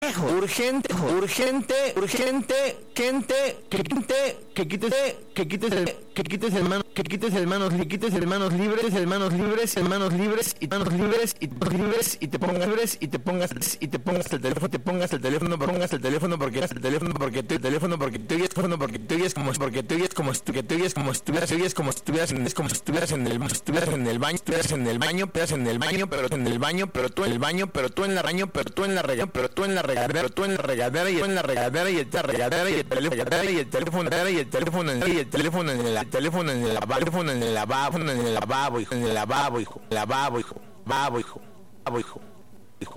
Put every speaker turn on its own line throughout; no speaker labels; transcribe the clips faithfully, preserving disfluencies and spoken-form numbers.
pendejo. Urgente, urgente, urgente, gente, que quite, que quites, que quites el, que quites el mano, que quites el manos, que quites el manos libres, el manos libres, el manos libres y manos libres y manos libres y te pongas libres y te pongas y te pongas el teléfono, te pongas el teléfono, pongas el teléfono porque eres el teléfono porque te el teléfono porque te oyes como porque te oyes como porque te oyes como que te oyes como estuvieras, te oyes como estuvieras en es como si estuvieras en el estuvieras en el baño, estuvieras en el baño, estuvieras en el baño, pero en el baño, pero tú en el baño, pero tú en la baño, pero tú en la regadera, pero tú en la regadera, pero tú en la regadera y en la regadera y el regadera y el teléfono y el teléfono y el teléfono y el teléfono en el teléfono en el lavabo, en el lavabo, en el lavabo, hijo, en el lavabo, hijo, lavabo, hijo, lavabo, hijo, lavabo, hijo, hijo.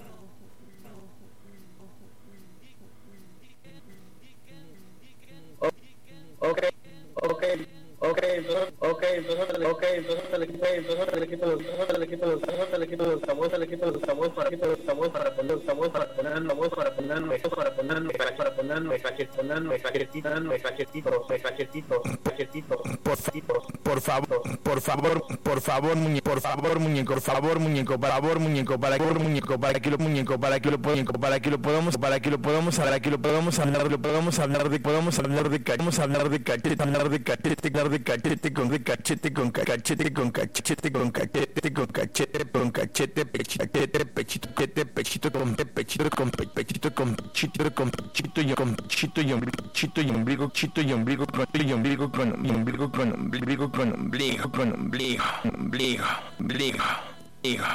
Okay, okay. Ok, entonces, ok, entonces, ok, entonces le quito, entonces le quito los, entonces le quito los, entonces le quito los tabúes, le quito los tabúes para quito los tabúes para poner los tabúes para poner la voz para poner para poner para para poner cachetitos, cachetitos, cachetitos, cachetitos, cachetitos,
por favor, por favor, por favor, muñeco, por favor, muñeco, por favor, muñeco, por favor, muñeco, para que muñeco, para que lo muñeco, para que lo muñeco, para que lo podamos, para que lo podamos, para que lo podamos hablar, lo podamos hablar de, podamos hablar de, podemos hablar de cachete, hablar de cachete, de cachete con de cachete con cachete con cachete con cachete con cachete con cachete pechito pechito pechito con pechito con pechito con pechito con pechito y con pechito y ombligo chito y ombligo chito y ombligo con y ombligo con ombligo con ombligo con ombligo con ombligo ombligo ombligo ombligo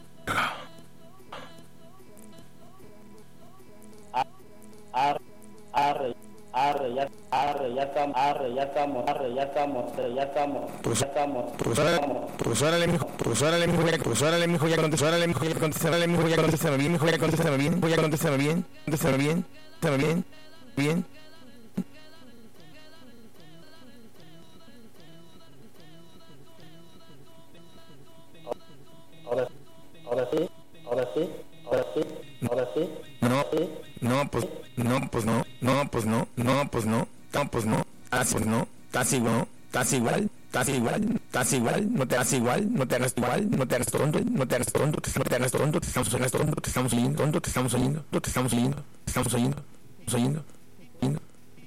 ar ar Arre, ya, arre, ya estamos, arre, ya estamos, arre, ya estamos, ya estamos, ya estamos,
profesora, profesora le mijo, profesora le mijo, profesora le mijo, ya contestora le mijo, ya contestora le mijo, ya contestarme bien, mijo, ya contestarme bien, ya contestarme bien, contestarme bien, contestarme bien, bien.
Ahora, ahora sí, ahora sí, ahora sí, ahora sí.
No, no, pues, no, pues no, no, pues no, no, pues no, no, pues no, así pues no, estás igual, estás igual, estás igual, estás igual, no te hagas igual, no te hagas igual, no te hagas tonto, no te hagas tonto, no te hagas tonto, te estamos oyendo, tonto, te estamos oyendo, tonto, te estamos oyendo, te estamos oyendo, te estamos oyendo, estamos oyendo, oyendo.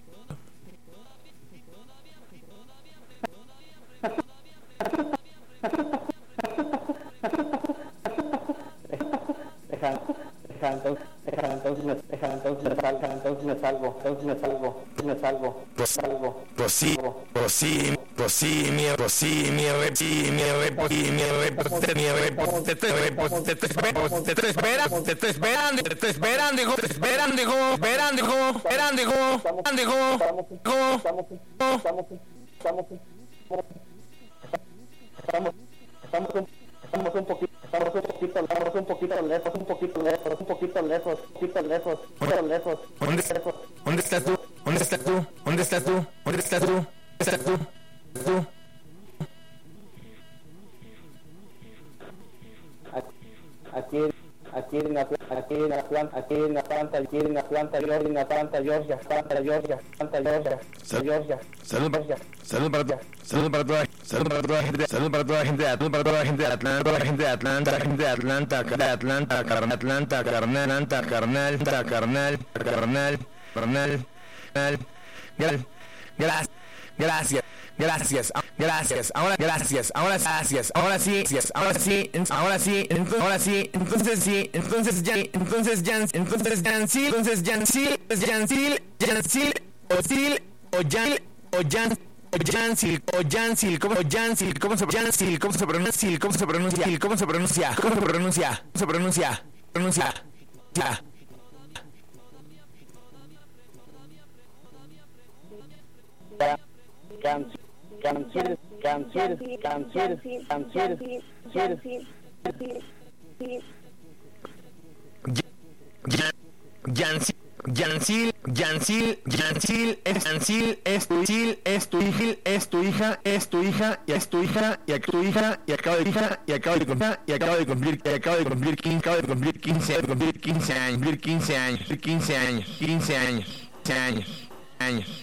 Deja, deja, entonces, deja, entonces, me, deja, entonces me salgo, entonces me salgo, entonces me salgo, me salgo,
pues
salgo,
pues sí, pues sí, pues sí, mi, pues sí, mi rep, sí, mi rep, sí, mi rep, mi rep, te te rep, te te esperan, te te esperan, te te esperan, te te esperan, dijo, te esperan, dijo, esperan, dijo, esperan, dijo, esperan, dijo, dijo,
estamos, estamos, estamos, estamos, estamos un, estamos un poquito, estamos un poquito, estamos un poquito lejos, un poquito lejos, un poquito lejos, un poquito lejos, un poquito lejos.
¿Dónde, ¿Dónde estás tú? ¿Dónde estás tú? ¿Dónde estás tú? ¿Dónde estás tú? ¿Dónde estás tú? ¿Tú?
Aquí, aquí en la, aquí en la planta, aquí en la planta, aquí en la planta, Georgia, en la planta, Georgia, planta, Georgia, planta, Georgia, Georgia.
Salud para, salud para, salud para toda, salud para toda la gente, salud para toda la gente, salud para toda la gente de Atlanta, toda la gente de Atlanta, la gente de Atlanta, de Atlanta, carnal, Atlanta, carnal, Atlanta, carnal, carnal, carnal, carnal, carnal, gracias, gracias. Gracias, gracias, ahora gracias, ahora gracias, ahora sí, ahora sí, ahora sí, entonces, ahora sí, entonces sí, entonces ya, entonces ya, entonces Jansil, entonces Jansil, Jansil, Jansil, o Sil, o Jan, o Jan, o Jansil, o Jansil, ¿cómo, o Jansil, cómo se Jansil, cómo se pronuncia, cómo se pronuncia, cómo se pronuncia, cómo se pronuncia, cómo se pronuncia, pronuncia, ya.
Cancel, cancel, cancel, cancel, cancel, cancel.
Yansil, Yansil, Yansil, Yansil, es Yansil, es tu hija, es tu hija, es tu hija, es tu hija, y es tu hija, y tu hija, y acaba de hija, y acaba de cumplir, y acaba de cumplir, y acaba de cumplir quince, acaba de cumplir quince, de cumplir quince años, cumplir quince años, quince años, quince años, quince años, años.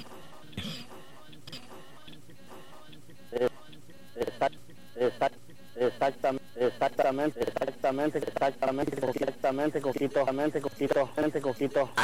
Exactamente, exactamente, exactamente, exactamente, exactamente, coquito, exactamente, coquito, exactamente, coquito.